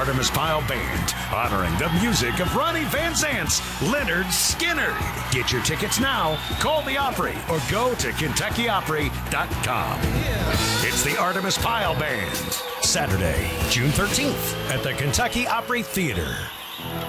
Artemis Pyle Band, honoring the music of Ronnie Van Zant's Leonard Skinner. Get your tickets now. Call the Opry or go to KentuckyOpry.com. It's the Artemis Pyle Band, Saturday, June 13th at the Kentucky Opry Theater.